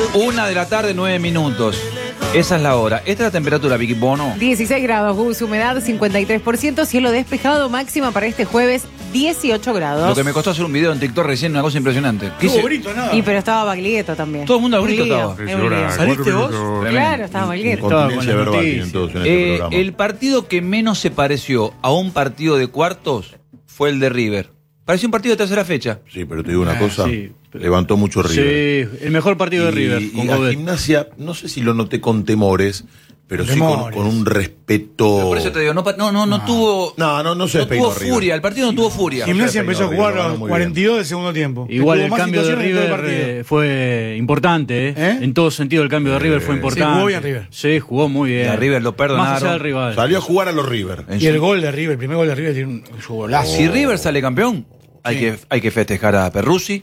1 de la tarde, 9 minutos. Esa es la hora. Esta es la temperatura, Vicky Bono. 16 grados, Gus, humedad 53%, cielo despejado, máxima para este jueves 18 grados. Lo que me costó hacer un video en TikTok recién, una cosa impresionante. Tuvo grito, nada. Y pero estaba Baglietto también. Todo el mundo al Un grito lío, estaba. es un lío. ¿Saliste vos? Claro, estaba Baglietto. Incontinencia verbal tienen todos en este programa. El partido que menos se pareció a un partido de cuartos fue el de River. Pareció un partido de tercera fecha. Sí, pero te digo una cosa, sí. levantó mucho River. Sí, el mejor partido de River. Y a Gimnasia, no sé si lo noté con temores, pero sí con un respeto. Por eso te digo, no tuvo. No se No despeinó tuvo River. furia, el partido no tuvo furia. Gimnasia empezó a jugar a River, los muy 42 del segundo tiempo. Igual Tuvo el más cambio de situaciones en todo el River partido. fue importante, ¿eh? En todo sentido el cambio de River fue importante. jugó bien River. Sí, jugó muy bien. Y a River lo perdonaron. Más allá del rival. Salió a jugar a los River. En Y el su- gol de River, el primer gol de River tiene un golazo. Si River sale campeón, hay que festejar a Perruzzi,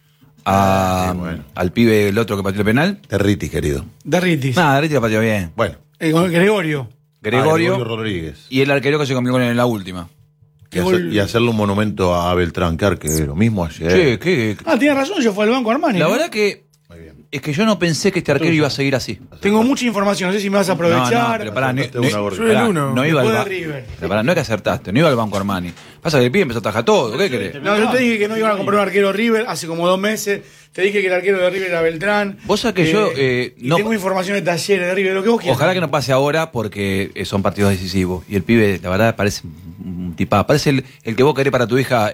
al pibe, el otro que pateó el penal. Territi, querido. Derritis. Nada, Derriti la pateó bien. Bueno. Gregorio. Gregorio Rodríguez. y el arquero que se comió con él en la última. Y hacerle un monumento a Beltrán, que lo mismo ayer. Tiene razón, yo fui al Banco Armani. La ¿no? verdad que es que yo no pensé que este arquero iba a seguir así. Tengo mucha información, no sé si me vas a aprovechar. No, pero pará, Acertaste una gorda. Soy el uno, no iba al después de banco. River. Pero pará, no es que acertaste, no iba al Banco Armani. Pasa que el pibe empezó a atajar todo, ¿qué querés? No, yo te dije que no iban a comprar un arquero River hace como 2 meses. Te dije que el arquero de River era Beltrán. Vos sabés que yo, y tengo información de Talleres de River, lo que vos quieras. Ojalá que no pase ahora porque son partidos decisivos. Y el pibe, la verdad, parece un tipá. Parece el que vos querés para tu hija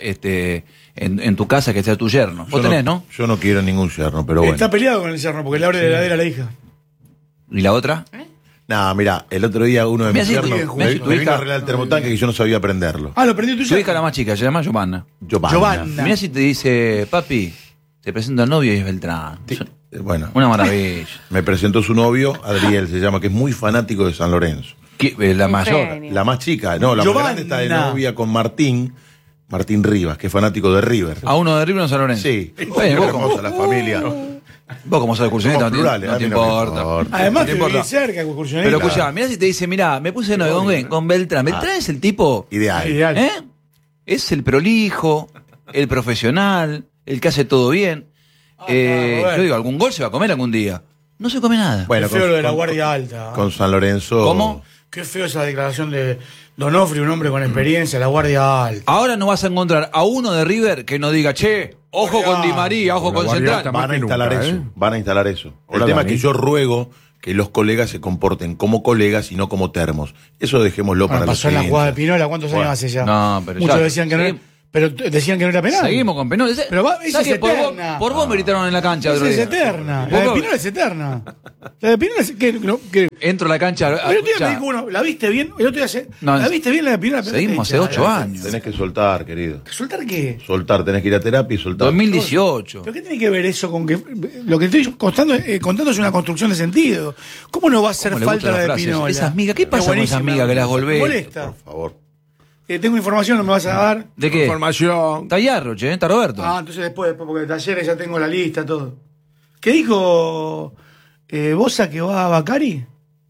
en tu casa, que sea tu yerno. Vos tenés, ¿no? Yo no quiero ningún yerno, pero bueno. Está peleado con el yerno porque le abre la heladera a la hija. ¿Y la otra? Nah, mirá, el otro día uno de Mira, mis si yernos tu- me mira, si tu vino hija- a arreglar el termotanque que yo no sabía prenderlo. Lo prendió tu Tu yerno. hija la más chica, se llama Giovanna. Giovanna. Mirá si te dice, papi, te presento al novio y es Beltrán. Bueno, Una maravilla. me presentó su novio, Adriel se llama, que es muy fanático de San Lorenzo. La Un mayor. genio. La más chica, no, la Giovanna. más grande está de novia con Martín Rivas, que es fanático de River. A uno de River no San Lorenzo. Sí, Bueno, vos, como, hermosa la familia. vos como sos excursionista, Somos no te, plurales, no a te mí no me importa. importa. Además, No te te importa. viví cerca, excursionista. Pero escuchá, mirá si te dice, mirá, me puse de novio con Beltrán. Beltrán es el tipo, Ideal. Ideal. ¿eh? Es el prolijo, el profesional, el que hace todo bien. bueno. Yo digo, algún gol se va a comer algún día. No se come nada. Bueno, Qué feo lo de la Guardia Alta. con San Lorenzo. ¿Cómo? Qué feo esa declaración de Donofrio, un hombre con experiencia, la Guardia Alta. Ahora no vas a encontrar a uno de River que no diga, che, ojo con Di María, ojo con Central. Van a instalar nunca, eso. ¿eh? Van a instalar eso. Hola, El tema es Dani. que yo ruego que los colegas se comporten como colegas y no como termos. Eso dejémoslo para los Pasó en la jugada de siguientes. Pinola, ¿cuántos años Bueno, hace ya? no, pero Muchos ya- decían que no era, sí. pero decían que no era penal. Seguimos con Penol. Pero esa ¿Sabes es que por vos, eterna. por vos me gritaron en la cancha? Esa otro es día? eterna. Vos- La de Pinola es eterna. La de Pinola es que Entro a la cancha. el otro día ya. me dijo uno, ¿la viste bien? El otro día No, ¿la viste bien la de Pinola? Seguimos hace 8 años. Tenés que soltar, querido. ¿Soltar qué? Soltar, tenés que ir a terapia y soltar. 2018. ¿Pero qué tiene que ver eso con que lo que estoy contando es una construcción de sentido? ¿Cómo no va a hacer ¿Cómo le falta gustan la las de frases? Pinola? Esas migas, ¿qué pasa con esas migas que las volvés? Me molesta. Por favor. Tengo información, no me vas a dar. ¿De qué? Información. Está Yarro, che, está Roberto. Entonces después, porque de Talleres ya tengo la lista, todo. ¿Qué dijo Bosa que va a Bacari?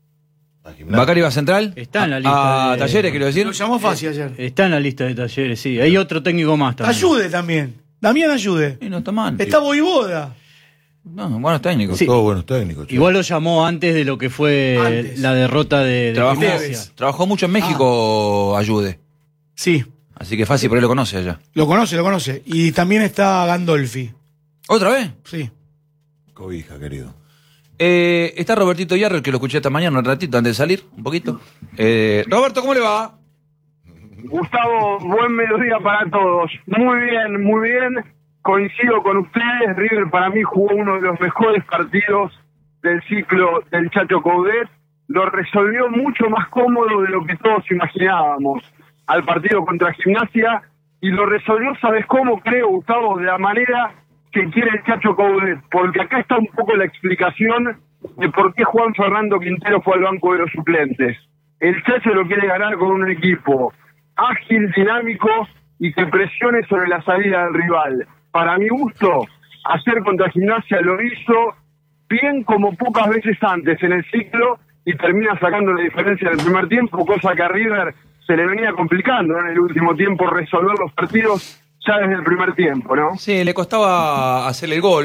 A Gimnasia. Bacari va a Central. Está en la lista A de- Talleres, quiero decir. Lo llamó fácil ayer. Está en la lista de Talleres, sí. Hay otro técnico más también. Ayude también. Damián Ayude. Y no está mal. Está Voivoda. No, buenos técnicos. Sí. Todos buenos técnicos. che. Igual lo llamó antes de lo que fue Antes. la derrota de Trabajó, Gimnasia. trabajó mucho en México, Ayude. Sí, Así que fácil, por ahí lo conoce allá. lo conoce. Y también está Gandolfi. ¿Otra vez? Sí. Cobija, querido. Está Robertito Yarro, que lo escuché esta mañana un ratito antes de salir, un poquito. Roberto, ¿cómo le va? Gustavo, buen mediodía para todos. Muy bien, muy bien. Coincido con ustedes. River para mí jugó uno de los mejores partidos del ciclo del Chacho Coudet. Lo resolvió mucho más cómodo de lo que todos imaginábamos al partido contra Gimnasia. Y lo resolvió, ¿sabes cómo? Creo, Gustavo, de la manera que quiere el Chacho Coudet. Porque acá está un poco la explicación de por qué Juan Fernando Quintero fue al banco de los suplentes. El Chacho lo quiere ganar con un equipo ágil, dinámico y que presione sobre la salida del rival. Para mi gusto, ayer contra Gimnasia lo hizo bien como pocas veces antes en el ciclo y termina sacando la diferencia en el primer tiempo, cosa que a River se le venía complicando, ¿no?, en el último tiempo resolver los partidos ya desde el primer tiempo, ¿no? Sí, le costaba hacer el gol.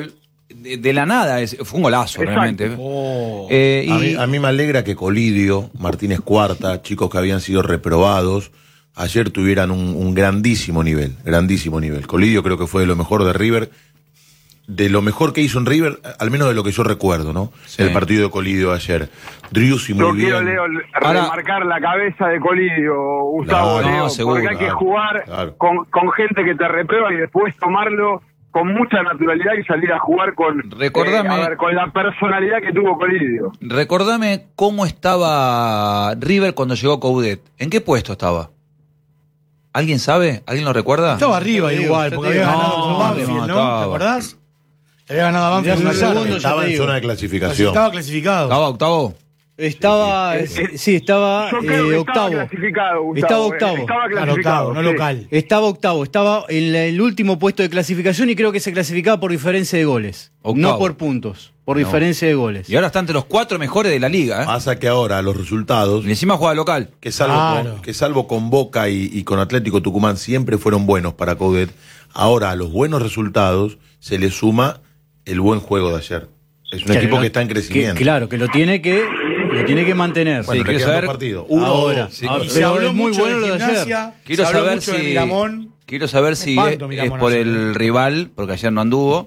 de la nada, fue un golazo. Exacto. Realmente. A mí me alegra que Colidio, Martínez Cuarta, chicos que habían sido reprobados, ayer tuvieran un grandísimo nivel. Colidio creo que fue de lo mejor de River, de lo mejor que hizo en River, al menos de lo que yo recuerdo, ¿no? Sí. El partido de Colidio ayer. Driussi Yo muy bien. quiero, Leo, remarcar la cabeza de Colidio, Gustavo, Claro, Leo, seguro, porque hay que jugar claro. con gente que te reprueba y después tomarlo con mucha naturalidad y salir a jugar con, Recordame- con la personalidad que tuvo Colidio. Recordame cómo estaba River cuando llegó Coudet. ¿En qué puesto estaba? ¿Alguien sabe? ¿Alguien lo recuerda? Estaba arriba igual, porque había ganado con Banfield, ¿no? estaba. ¿Te acordás? Había ganado a Banfield Ya, 1-0. segundo, Estaba te en digo. zona de clasificación. Estaba clasificado. ¿Estaba octavo? Estaba, sí, estaba Yo creo que estaba octavo. clasificado, Gustavo. Estaba octavo. Estaba Claro, clasificado, octavo, no sí. local. Estaba octavo, estaba en el último puesto de clasificación y creo que se clasificaba por diferencia de goles. Octavo. No por puntos, por diferencia de goles. Y ahora está entre los 4 mejores de la liga. ¿eh? Pasa que ahora los resultados, Y encima juega local. que salvo con Boca y con Atlético Tucumán siempre fueron buenos para Coudet, ahora a los buenos resultados se le suma el buen juego de ayer. Es un equipo que está en crecimiento. Claro, que lo tiene que mantener. Bueno, Sí, le quiero quedan saber- dos partidos. Ahora, Sí, ah, y Se pero habló es muy mucho bueno de lo de ayer. Gimnasia, Quiero se habló saber mucho de si Miramón. quiero saber si Espanto, es Miramón, por ayer. el rival, porque ayer no anduvo,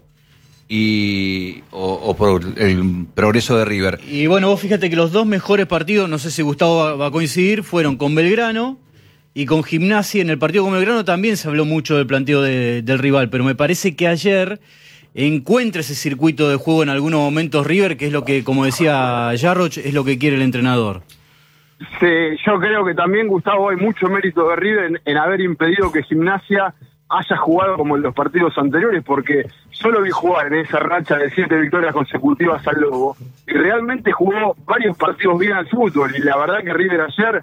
o por el progreso de River. Y bueno, vos fíjate que los dos mejores partidos, no sé si Gustavo va a coincidir, fueron con Belgrano y con Gimnasia. En el partido con Belgrano también se habló mucho del planteo del rival, pero me parece que ayer encuentra ese circuito de juego en algunos momentos River, que es lo que, como decía Jarroch, es lo que quiere el entrenador. Sí, yo creo que también, Gustavo, hay mucho mérito de River en haber impedido que Gimnasia haya jugado como en los partidos anteriores, porque solo vi jugar en esa racha de 7 victorias consecutivas al Lobo, y realmente jugó varios partidos bien al fútbol, y la verdad que River ayer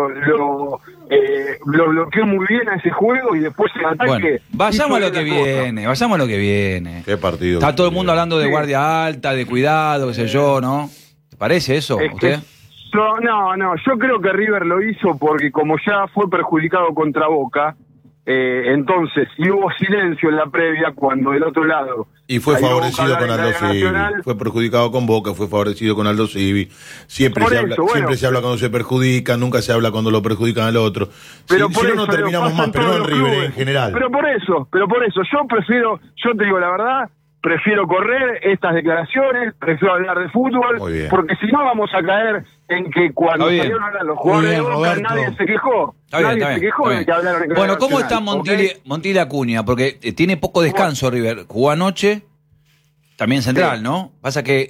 lo bloqueó muy bien a ese juego, y después el ataque... Bueno, vayamos a lo hizo que bien la cosa. viene, vayamos a lo que viene. Qué partido. Está todo el mundo hablando de Sí. guardia alta, de cuidado, qué sé yo, ¿no? ¿Te parece eso? Es ¿Usted? que yo creo que River lo hizo porque como ya fue perjudicado contra Boca, entonces, y hubo silencio en la previa cuando del otro lado... Y fue salió favorecido Boca a con hablar Aldo en Civi. Nacional. Fue perjudicado con Boca, fue favorecido con Aldo Civi. Siempre Por se eso, habla, bueno. siempre se habla cuando se perjudican, nunca se habla cuando lo perjudican al otro. Pero si por no, eso, no terminamos Leo, más, pasan pero no en todos los River clubes. en general. Pero por eso, yo te digo la verdad, prefiero correr estas declaraciones, prefiero hablar de fútbol, Muy bien. porque si no vamos a caer en que cuando Está bien. salieron a hablar los jugadores Muy de bien, Boca Roberto. nadie se quejó. Está bien, nadie está se bien, quejó está de bien. que hablaron en Bueno, ¿cómo está Nacional, Montilla Acuña? Porque tiene poco descanso River. Jugó anoche, también Central, Sí. ¿no? Pasa que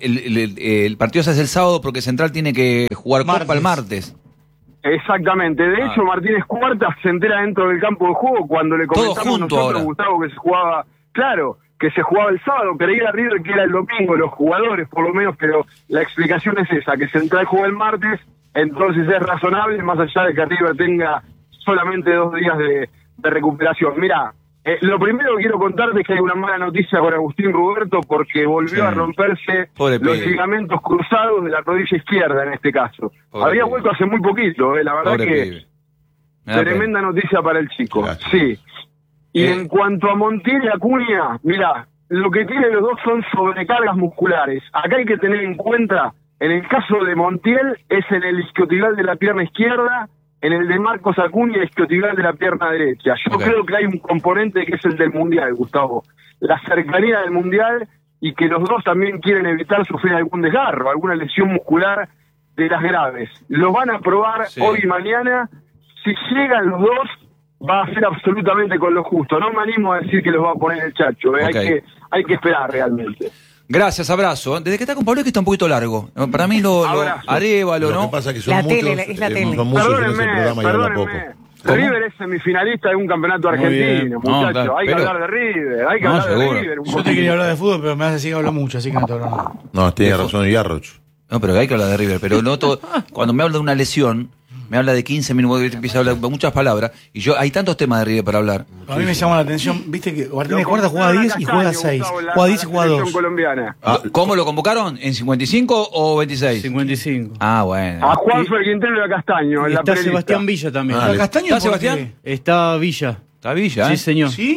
el partido se hace el sábado porque Central tiene que jugar Copa el martes. Exactamente, de hecho Martínez Cuarta se entera dentro del campo de juego cuando le Todo comentamos junto nosotros, ahora. Gustavo, que se jugaba, claro, que se jugaba el sábado, creía River que era el domingo, los jugadores por lo menos, pero la explicación es esa, que Central juega el martes, entonces es razonable, más allá de que River tenga solamente 2 días de recuperación. Mirá, lo primero que quiero contarte es que hay una mala noticia con Agustín Ruberto porque volvió Sí. a romperse Pobre los pibe. ligamentos cruzados de la rodilla izquierda en este caso. Pobre Había pibe. vuelto hace muy poquito, la verdad Pobre que... pibe. Me da Tremenda noticia para el chico, Gracias. sí. Y Eh. en cuanto a Montiel y Acuña, mira, lo que tienen los dos son sobrecargas musculares. Acá hay que tener en cuenta, en el caso de Montiel, es en el isquiotibial de la pierna izquierda, en el de Marcos Acuña, isquiotibial de la pierna derecha. Yo Ok. creo que hay un componente que es el del Mundial, Gustavo. La cercanía del Mundial y que los dos también quieren evitar sufrir algún desgarro, alguna lesión muscular de las graves. Los van a probar Sí. hoy y mañana. Si llegan los dos, va a ser absolutamente con lo justo. No me animo a decir que los va a poner el Chacho. Ok. Hay que esperar realmente. Gracias, abrazo. Desde que está con Pablo es que está un poquito largo. Para mí Abrazo. Arévalo, Lo ¿no? que pasa es que son La muchos, tele, es la tele. son muchos en ese programa y habla poco. ¿Cómo? River es semifinalista de un campeonato Muy bien. argentino, No, muchachos. claro, hay que pero- hablar de River, hay que No, hablar seguro. de River. un Yo te poquito. quería hablar de fútbol, pero me hace decir que hablo mucho, así que no te hablo nada. No, tiene razón Yarroch. No, pero hay que hablar de River. Pero no todo, cuando me habla de una lesión, me habla de 15 minutos, empieza a hablar muchas palabras. Y yo hay tantos temas de River para hablar. A mí me llama la atención, viste que Martínez Lo Cuarta juega 10 y convocaron a juega Castaño, 6. Gustavo, Juega 10 y la juega selección 2. colombiana. ¿Cómo lo convocaron? ¿En 55 o 26? 55. Ah, bueno. A Juanfer Quintero y a Castaño Y en la está prelista. Sebastián Villa también. Ah, ¿Castaño ¿Está por qué? Sebastián? Está Villa. Está Villa, Sí, ¿eh? señor. ¿Sí?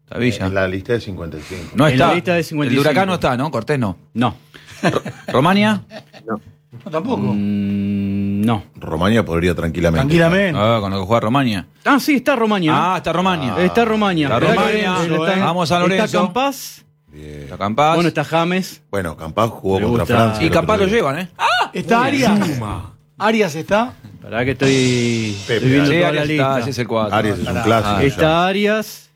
Villa. En la lista de 55. No En está. la lista de 55. El de Huracán no está, ¿no? Cortés no. No. ¿Romania? No, tampoco. No. Romaña podría tranquilamente. Tranquilamente. Ah, con lo que juega Romania. Ah, sí, está Romaña. Ah, está Romania. Está Romaña. Está Esperá Romaña. que- Vamos a Lorenzo. Está Campás. Está Campás. Bueno, está James. Bueno, Campás jugó Me contra gusta. Francia. y el Campás otro lo día. llevan, ¿eh? ¿Está Arias? ¿Arias está? Pará que estoy Pepe, viendo Sí, toda la Arias lista. está, ese es el 4. Arias es un clásico. ya. Está Arias.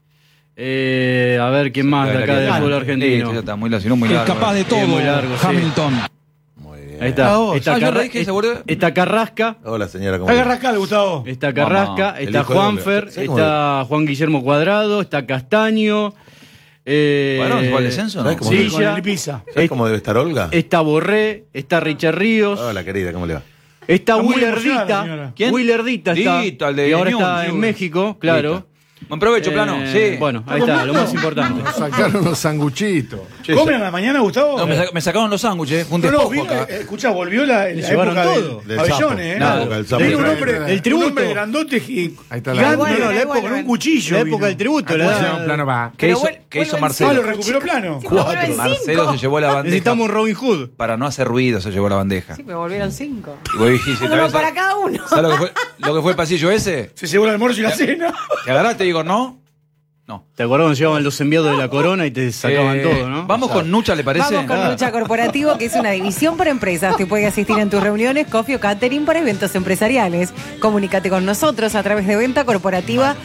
A ver, ¿quién más de acá del fútbol argentino? Ya está muy largo, muy largo. capaz de Es todo, muy largo, sí. Hamilton. Muy bien. Ahí está. vos. Está, yo lo dije, ¿se acuerda? está Carrasca. Hola, señora. ¿cómo Está le va? Carrascal, Gustavo. Está Carrasca. Mamá, el Está hijo de Juanfer. Olga. ¿Sabés cómo Está Juan Guillermo Cuadrado. Está Castaño. Bueno, ¿se fue al descenso? ¿Sabés No? cómo, Sí, Con ya. el Pisa. ¿sabés cómo debe estar Olga? Está Borré. Está Richard Ríos. Hola, querida, ¿cómo le va? Está Está muy Willer emocionada, Dita. señora. ¿Quién? Willer Dita está. Dita, el de y ahora Newell's, está en seguro. México, claro. Dita. Buen provecho, Plano. Sí. Bueno, ahí está, lo más importante. Sacaron los sanguchitos. ¿Comen a la mañana, Gustavo? No, me sacaron los sándwiches. Fue un No, no, despojo vino, acá. escuchá, volvió la llevaron época todo. del Del pabellones, sapo. ¿eh? La época del sapo. Tenía un hombre, El tributo. un hombre grandote y Ahí está la- gigante, Bueno, no, la ahí época, con vuelven. un cuchillo. La época del tributo, la Pusieron edad. plano va. ¿Qué Pero hizo, ¿qué hizo vuelven Marcelo? Ah, lo recuperó Plano. Sí, me volvieron Marcelo 5. se llevó la bandeja. Necesitamos un Robin Hood. Para no hacer ruido se llevó la bandeja. Sí, me volvieron 5. Y vos dijiste, Uno para cada uno. ¿sabes lo que fue el pasillo ese? Se llevó el almuerzo y la cena. ¿Te agarraste, Igor, no? No. ¿Te acuerdas cuando llevaban los enviados de la corona y te sacaban todo, no? Vamos con Nucha, ¿le parece? Vamos con Lucha Corporativo, que es una división para empresas. Te puede asistir en tus reuniones, coffee o catering para eventos empresariales. Comunícate con nosotros a través de venta corporativa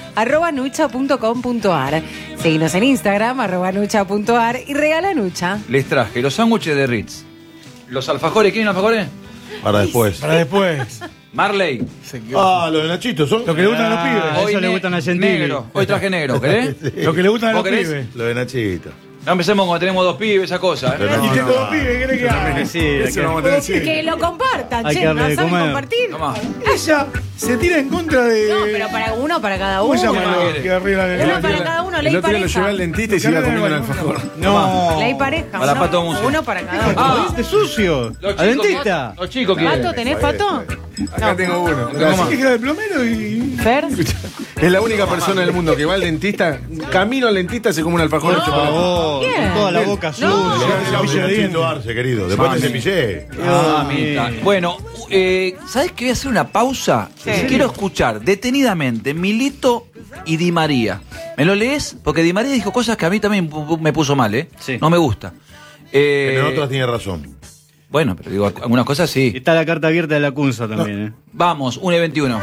@nucha.com.ar. Seguinos en Instagram @nucha.ar y regala Nucha. Les traje los sándwiches de Ritz. Los alfajores, ¿quieren alfajores? Para después. Para después. Marley. Ah, los de Nachito son. Lo que le gustan a los pibes. A eso le gustan a Gentili. negro. Hoy traje negro, ¿querés? Lo que le gustan a ¿Vos los querés? pibes. Los de Nachito. No empecemos cuando tenemos 2 pibes, esa cosa. Pero Y no, tengo no. dos pibes, ¿qué querés que haga? Sí, hay Eso que- lo vamos a tener siempre. Que lo compartan, Hay che, que no darle de saben comer. compartir. Toma. Ella se tira en contra de. No, pero para uno, para cada ¿Cómo uno. se llama ¿Qué lo quiere? que arreglan el Uno para cada uno, El ley otro día lo llevé pareja. al dentista y se iba comiendo un alfajor. No. Ley pareja. Para uno- Pato Musi. Uno para cada uno. Ah, ¿Viste sucio? los ¿Al chicos, dentista? Los chicos quieren. ¿Pato? ¿Tenés pato? Acá tengo uno. Así Gracias. que era de plomero y. Fer. Es la única persona del mundo que va al dentista, camino al dentista, se come un alfajor hecho para vos. Bien. Con toda la boca sucia. Cepillo de dientes, Arce, querido. Después te cepillé. Mamita. Bueno, ¿sabes que voy a hacer una pausa? Sí. Quiero escuchar detenidamente Milito y Di María. ¿Me lo lees? Porque Di María dijo cosas que a mí también me puso mal, ¿eh? Sí. No me gusta. En otras tiene razón. Bueno, pero digo, algunas cosas sí. Está la carta abierta de la Cunza también, ¿eh? Vamos, 1:21.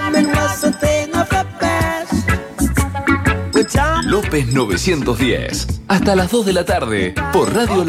López 910. Hasta las 2 de la tarde. Por Radio